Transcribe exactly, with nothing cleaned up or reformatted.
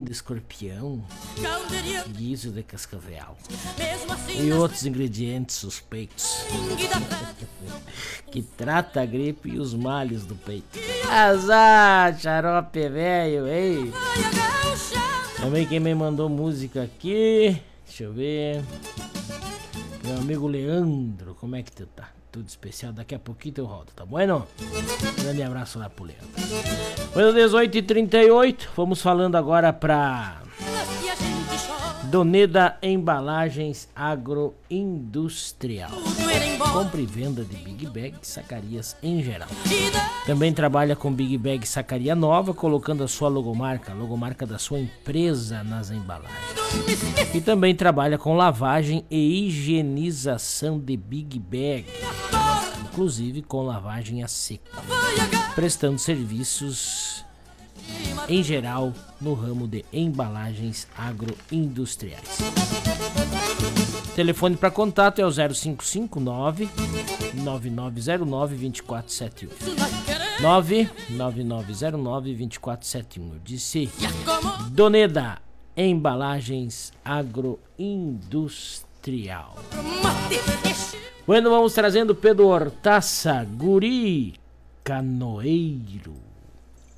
de escorpião, guiso de cascavel e outros ingredientes suspeitos que trata a gripe e os males do peito. Azar, xarope velho, ei! Também quem me mandou música aqui, deixa eu ver, meu amigo Leandro, como é que tu tá? Tudo especial, daqui a pouquinho eu rodo, tá bueno? Grande abraço lá pro Leandro. Foi dezoito e trinta e oito, vamos falando agora pra Doneda Embalagens Agroindustrial. Compra e venda de Big Bag e sacarias em geral. Também trabalha com Big Bag sacaria nova, colocando a sua logomarca, a logomarca da sua empresa nas embalagens. E também trabalha com lavagem e higienização de Big Bag, inclusive com lavagem a seco, prestando serviços em geral no ramo de embalagens agroindustriais. Telefone para contato é o zero cinco cinco nove nove nove zero nove dois quatro sete um. nove nove nove zero nove dois quatro sete um. Eu disse Doneda Embalagens Agroindustrial. Bueno, vamos trazendo Pedro Hortaça, Guri Canoeiro.